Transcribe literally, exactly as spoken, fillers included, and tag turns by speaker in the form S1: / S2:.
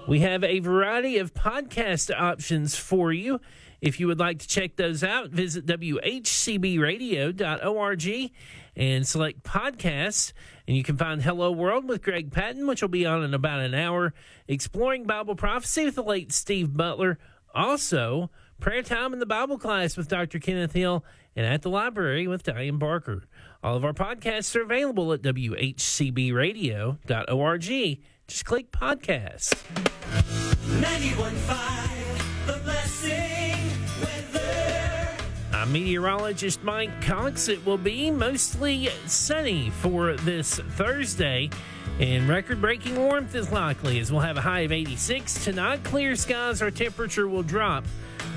S1: We have a variety of podcast options for you. If you would like to check those out, visit w h c b radio dot org and select podcasts. And you can find Hello World with Greg Patton, which will be on in about an hour. Exploring Bible Prophecy with the late Steve Butler. Also, Prayer Time in the Bible Class with Doctor Kenneth Hill. And At the Library with Diane Barker. All of our podcasts are available at w h c b radio dot org. Just click podcasts.
S2: ninety-one point five, The Blessing Weather.
S1: I'm meteorologist Mike Cox. It will be mostly sunny for this Thursday, and record-breaking warmth is likely as we'll have a high of eighty-six. Tonight, clear skies, our temperature will drop